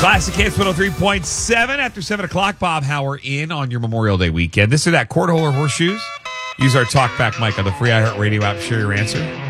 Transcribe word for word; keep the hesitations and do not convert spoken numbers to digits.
Classic Hits one oh three point seven after seven o'clock. Bob Hauer in on your Memorial Day weekend. This is that Cornhole or Horseshoes. Use our talkback mic on the free iHeartRadio app. Share your answer.